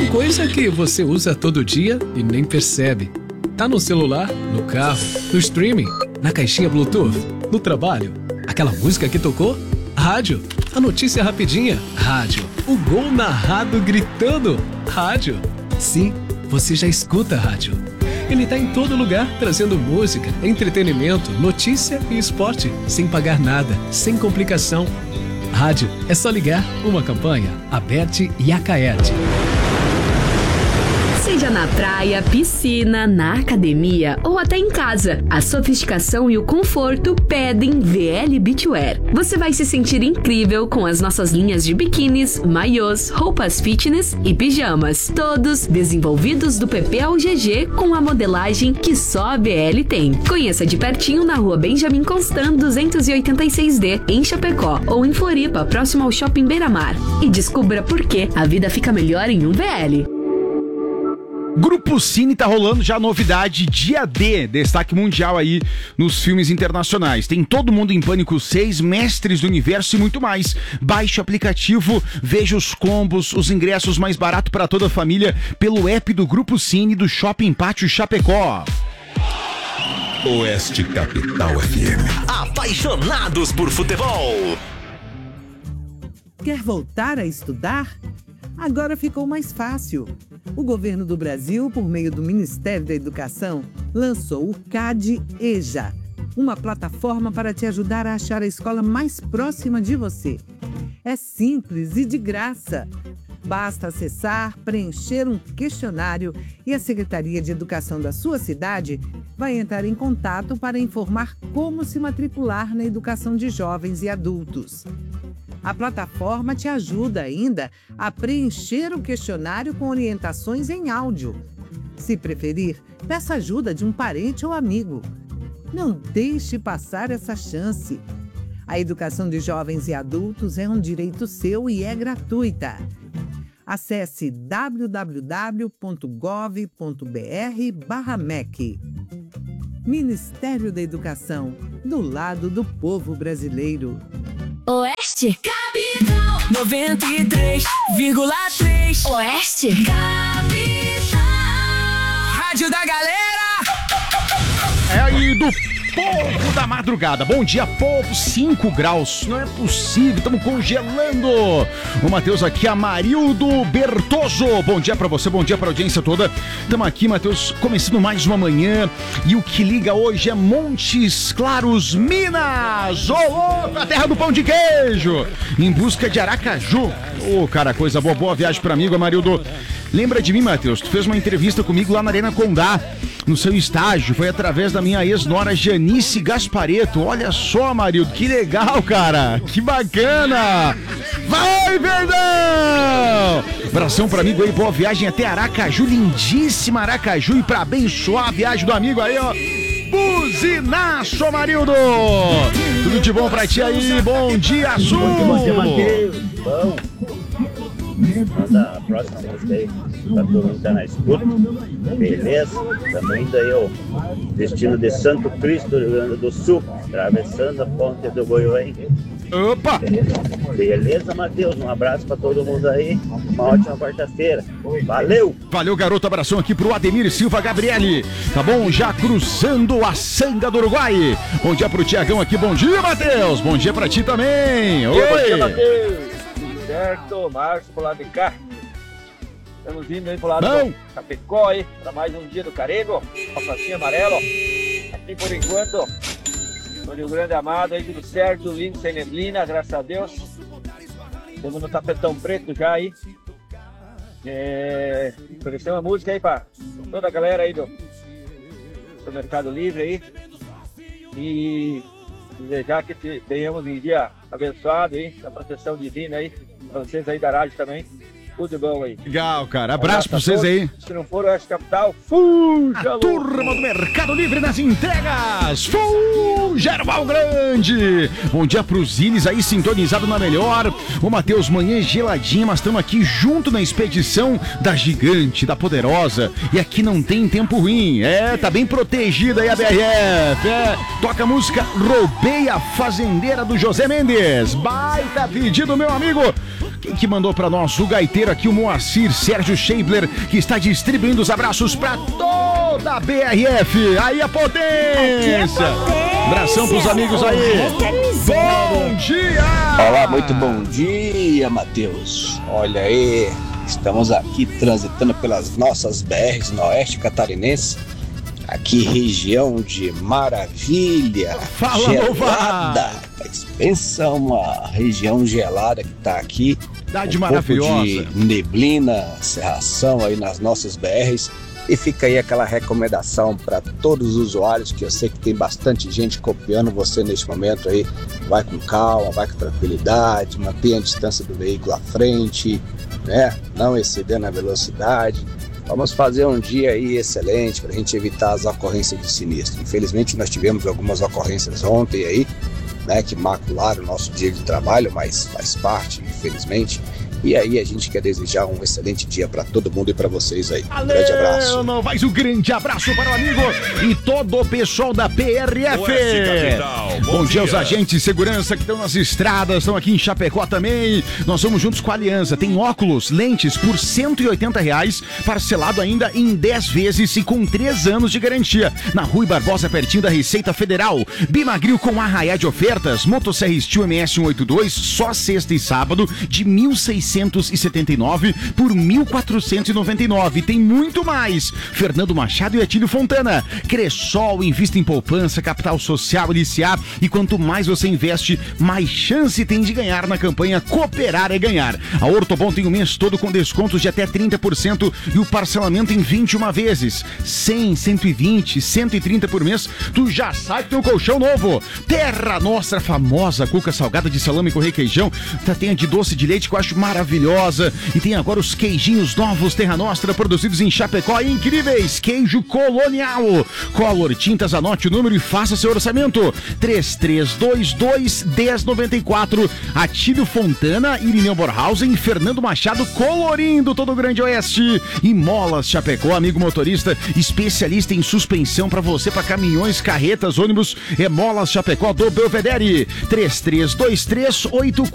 Coisa que você usa todo dia e nem percebe. Tá no celular, no carro, no streaming, na caixinha Bluetooth, no trabalho. Aquela música que tocou? Rádio. A notícia rapidinha? Rádio. O gol narrado gritando? Rádio. Sim, você já escuta rádio. Ele tá em todo lugar, trazendo música, entretenimento, notícia e esporte, sem pagar nada, sem complicação. Rádio, é só ligar. Uma campanha, Aberte e Acaerte. Seja na praia, piscina, na academia ou até em casa, a sofisticação e o conforto pedem VL Beachwear. Você vai se sentir incrível com as nossas linhas de biquínis, maiôs, roupas fitness e pijamas. Todos desenvolvidos do PP ao GG com a modelagem que só a VL tem. Conheça de pertinho na rua Benjamin Constant 286D, em Chapecó, ou em Floripa, próximo ao Shopping Beira-Mar. E descubra por que a vida fica melhor em um VL. Grupo Cine tá rolando já a novidade, dia D, destaque mundial aí nos filmes internacionais. Tem Todo Mundo em Pânico 6, Mestres do Universo e muito mais. Baixe o aplicativo, veja os combos, os ingressos mais baratos para toda a família pelo app do Grupo Cine do Shopping Pátio Chapecó. Oeste Capital FM. Apaixonados por futebol. Quer voltar a estudar? Agora ficou mais fácil. O governo do Brasil, por meio do Ministério da Educação, lançou o CAD EJA, uma plataforma para te ajudar a achar a escola mais próxima de você. É simples e de graça. Basta acessar, preencher um questionário e a Secretaria de Educação da sua cidade vai entrar em contato para informar como se matricular na educação de jovens e adultos. A plataforma te ajuda ainda a preencher o questionário com orientações em áudio. Se preferir, peça ajuda de um parente ou amigo. Não deixe passar essa chance. A educação de jovens e adultos é um direito seu e é gratuita. Acesse www.gov.br/MEC. Ministério da Educação, do lado do povo brasileiro. Oeste Capital 93,3. Oeste Capital. Rádio da galera. É aí do povo da madrugada. Bom dia, povo. 5 graus. Não é possível. Estamos congelando. O Matheus aqui, Amarildo Bertoso. Bom dia pra você, bom dia pra audiência toda. Estamos aqui, Matheus, começando mais uma manhã. E o que liga hoje é Montes Claros, Minas. Ô, louco, a terra do pão de queijo. Em busca de Aracaju. Ô, cara, coisa boa. Boa viagem pro amigo, Amarildo. Lembra de mim, Matheus? Tu fez uma entrevista comigo lá na Arena Condá, no seu estágio. Foi através da minha ex-nora Janice Gaspareto. Olha só, Amarildo, que legal, cara. Que bacana. Vai, Verdão! Abração pro amigo aí, boa viagem até Aracaju, lindíssima Aracaju. E pra abençoar a viagem do amigo aí, ó, buzinaço, Amarildo! Tudo de bom pra ti aí, bom dia, Sul! Bom dia, Matheus. Bom. Manda a próxima música aí, pra todo mundo que tá na escuta. Beleza? Estamos indo aí ao destino de Santo Cristo, Rio Grande do Sul, atravessando a ponte do Goiôem. Opa! Beleza, Matheus? Um abraço pra todo mundo aí. Uma ótima quarta-feira. Valeu! Valeu, garoto. Abração aqui pro Ademir Silva Gabriele. Tá bom? Já cruzando a Sanga do Uruguai. Bom dia pro Tiagão aqui. Bom dia, Matheus. Bom dia pra ti também. Oi! Bom dia, Matheus. Certo, Márcio pro lado de cá. Estamos indo aí pro lado do Chapecó aí, para mais um dia do Carego, alfacinha amarelo. Aqui por enquanto, no Rio Grande Amado aí, tudo certo, lindo, sem neblina, graças a Deus. Estamos no tapetão preto já aí. Oferecer uma música aí para toda a galera aí do Mercado Livre aí. E desejar que tenhamos um dia abençoado aí, da proteção divina aí, pra vocês aí da rádio também. Tudo bom aí. Legal, cara. Abraço pra vocês aí. Se não for o Oeste Capital, fuja! A turma do Mercado Livre nas entregas. Fuja, Erval Grande. Bom dia pros Iles aí, sintonizado na melhor. Ô, Matheus, manhã geladinha, mas estamos aqui junto na expedição da gigante, da poderosa. E aqui não tem tempo ruim. Tá bem protegida aí a BRF. Toca a música Roubei a Fazendeira do José Mendes. Baita pedido, meu amigo. Quem que mandou pra nós? O gaiteiro aqui, o Moacir Sérgio Scheibler, que está distribuindo os abraços pra toda a BRF. Aí a potência! Abração pros amigos aí. Bom dia! Olá, muito bom dia, Matheus. Olha aí, estamos aqui transitando pelas nossas BRs no oeste catarinense. Aqui, região de Maravilha. Fala, gelada. Mas pensa uma região gelada que tá aqui. Cidade maravilhosa. pouco de neblina, cerração aí nas nossas BRs. E fica aí aquela recomendação para todos os usuários, que eu sei que tem bastante gente copiando você neste momento aí. Vai com calma, vai com tranquilidade, mantenha a distância do veículo à frente, né? Não excedendo a velocidade. Vamos fazer um dia aí excelente para a gente evitar as ocorrências de sinistro. Infelizmente nós tivemos algumas ocorrências ontem aí, né, que macularam o nosso dia de trabalho, mas faz parte, infelizmente. E aí a gente quer desejar um excelente dia para todo mundo e para vocês aí. Um grande abraço. Mais um grande abraço para o amigo e todo o pessoal da PRF. Bom dia aos agentes de segurança que estão nas estradas, estão aqui em Chapecó também. Nós vamos juntos com a Aliança. Tem óculos, lentes por R$180, parcelado ainda em 10 vezes e com 3 anos de garantia. Na Rui Barbosa, pertinho da Receita Federal. Bimagril com arraiá de ofertas. Motosserra Steel MS 182, só sexta e sábado, de 1.679 por 1.499. Tem muito mais. Fernando Machado e Atílio Fontana. Cressol, invista em poupança, capital social, iniciar. E quanto mais você investe, mais chance tem de ganhar na campanha Cooperar é Ganhar. A Ortobon tem o mês todo com descontos de até 30% e o parcelamento em 21 vezes. 100, 120, 130 por mês, tu já sai com teu colchão novo. Terra Nostra, famosa cuca salgada de salame com requeijão. Tem a de doce de leite que eu acho maravilhosa. E tem agora os queijinhos novos Terra Nostra, produzidos em Chapecó, incríveis. Queijo colonial. Color Tintas, anote o número e faça seu orçamento. 3322-1094. Atílio Fontana, Irineu Borhausen, Fernando Machado, colorindo todo o Grande Oeste. E Molas Chapecó, amigo motorista, especialista em suspensão para você, para caminhões, carretas, ônibus. É Molas Chapecó do Belvedere. 3323-84